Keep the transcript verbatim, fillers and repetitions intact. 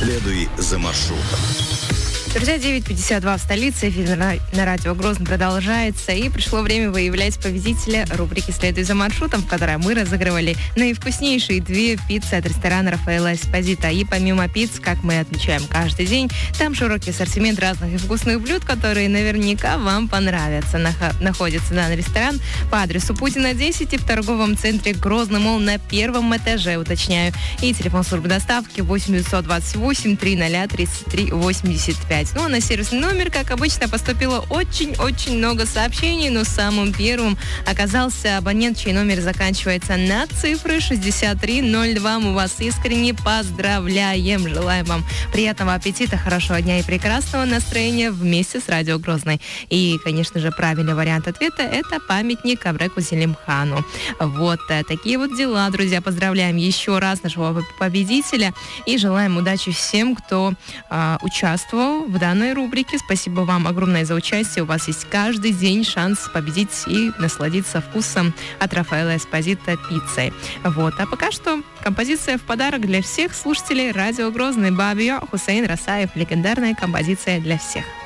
Следуй за маршрутом. Друзья, девять пятьдесят два в столице, эфир на, на радио Грозный продолжается, и пришло время выявлять победителя рубрики «Следуй за маршрутом», в которой мы разыгрывали наивкуснейшие две пиццы от ресторана Рафаэлло Эспозито. И помимо пицц, как мы отмечаем каждый день, там широкий ассортимент разных и вкусных блюд, которые наверняка вам понравятся. Нах- находится данный ресторан по адресу Путина, десять, и в торговом центре Грозный Молл на первом этаже, уточняю. И телефон службы доставки восемь девятьсот двадцать восемь триста тридцать три восемьдесят пять. Ну, а на сервисный номер, как обычно, поступило очень-очень много сообщений, но самым первым оказался абонент, чей номер заканчивается на цифры шестьдесят три ноль два. Мы вас искренне поздравляем. Желаем вам приятного аппетита, хорошего дня и прекрасного настроения вместе с радио Грозный. И, конечно же, правильный вариант ответа – это памятник Абреку Зелимхану. Вот такие вот дела, друзья. Поздравляем еще раз нашего победителя и желаем удачи всем, кто э, участвовал в данной рубрике. Спасибо вам огромное за участие. У вас есть каждый день шанс победить и насладиться вкусом от Рафаэлло Эспозито пиццей. Вот. А пока что композиция в подарок для всех слушателей радио Грозный. Бабио, Хусейн Расаев. Легендарная композиция для всех.